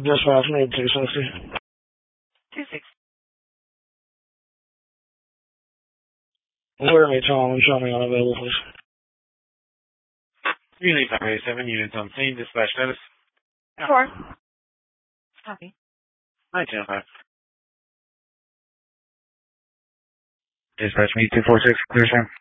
Dispatch need 260. 260. Where are they telling them? Show me unavailable, please. Unit 587, units on scene, dispatch status. 4. Copy. 1905. Dispatch me 246, clear, sir.